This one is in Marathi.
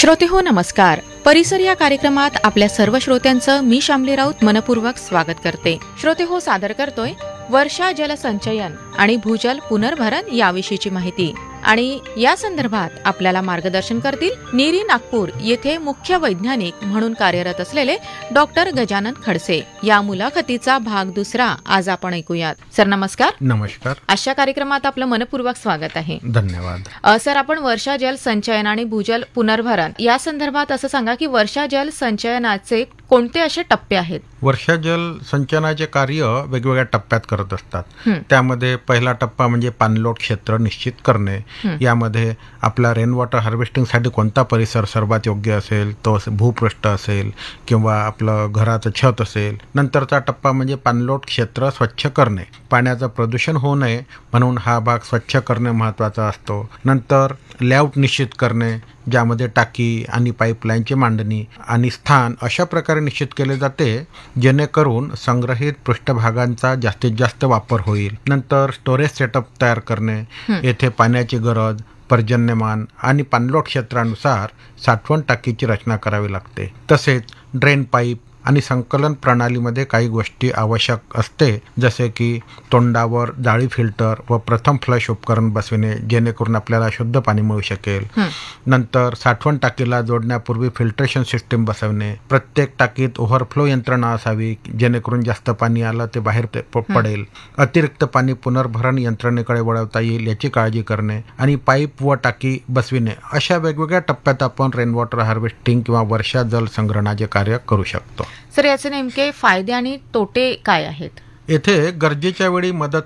श्रोते हो नमस्कार. परिसर या कार्यक्रमात आपल्या सर्व श्रोत्यांचं मी शामली राऊत मनपूर्वक स्वागत करते. श्रोते हो सादर करतोय वर्षा जलसंचयन आणि भूजल पुनर्भरण याविषयीची माहिती आणि या संदर्भात आपल्याला मार्गदर्शन करतील नीरी नागपूर येथे मुख्य वैज्ञानिक म्हणून कार्यरत असलेले डॉक्टर गजानन खडसे. या मुलाखतीचा भाग दुसरा आज आपण ऐकूयात. सर नमस्कार. नमस्कार. अशा कार्यक्रमात आपलं मनपूर्वक स्वागत आहे. धन्यवाद. सर आपण वर्षा जल संचयन आणि भूजल पुनर्भरण या संदर्भात असं सांगा की वर्षा जल संचयनाचे कोणते असे टप्पे आहेत? वर्षा जल संचयनाचे कार्य वेगवेगळ्या टप्प्यात करत असतात. त्यामध्ये पहिला टप्पा म्हणजे पाणलोट क्षेत्र निश्चित करणे. यामध्ये आपला रेन वॉटर हार्वेस्टिंगसाठी कोणता परिसर सर्वात योग्य असेल, तो भूपृष्ठ असेल किंवा आपलं घराचं छत असेल. नंतरचा टप्पा म्हणजे पाणलोट क्षेत्र स्वच्छ करणे. पाण्याचं प्रदूषण होऊ नये म्हणून हा भाग स्वच्छ करणे महत्त्वाचा असतो. नंतर लेआउट निश्चित करणे, ज्यामध्ये टाकी आणि पाईपलाईनची मांडणी आणि स्थान अशा प्रकारे निश्चित केले जाते जेणेकरून संग्रहित पृष्ठभागांचा जास्तीत जास्त वापर होईल. नंतर स्टोरेज सेटअप तयार करणे. येथे पाण्याची गरज, पर्जन्यमान आणि पाणलोट क्षेत्रानुसार साठवण टाकीची रचना करावी लागते. तसेच ड्रेन पाईप आणि संकलन प्रणालीमध्ये काही गोष्टी आवश्यक असते, जसे की तोंडावर जाळी फिल्टर व प्रथम फ्लश उपकरण बसविणे जेणेकरून आपल्याला शुद्ध पाणी मिळू शकेल. नंतर साठवण टाकीला जोडण्यापूर्वी फिल्ट्रेशन सिस्टीम बसवणे. प्रत्येक टाकीत ओव्हरफ्लो यंत्रणा असावी जेणेकरून जास्त पाणी आलं ते बाहेर पडेल. अतिरिक्त पाणी पुनर्भरण यंत्रणेकडे वळवता येईल याची काळजी करणे आणि पाईप व टाकी बसविणे. अशा वेगवेगळ्या टप्प्यात आपण रेन वॉटर हार्वेस्टिंग किंवा वर्षा जल संग्रहणाचे कार्य करू शकतो. सर याचे नेमके फायदे आणि तोटे काय आहेत? येथे गरजेच्या वेळी मदत